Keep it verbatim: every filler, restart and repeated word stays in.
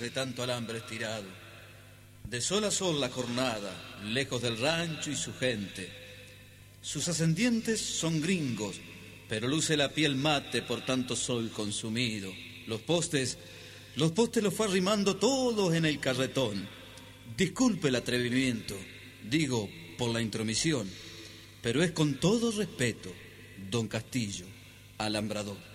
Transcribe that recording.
de tanto alambre estirado. De sol a sol la jornada, lejos del rancho y su gente. Sus ascendientes son gringos, pero luce la piel mate por tanto sol consumido. Los postes, los postes los fue arrimando todos en el carretón. Disculpe el atrevimiento, digo por la intromisión, pero es con todo respeto, don Castillo, alambrador.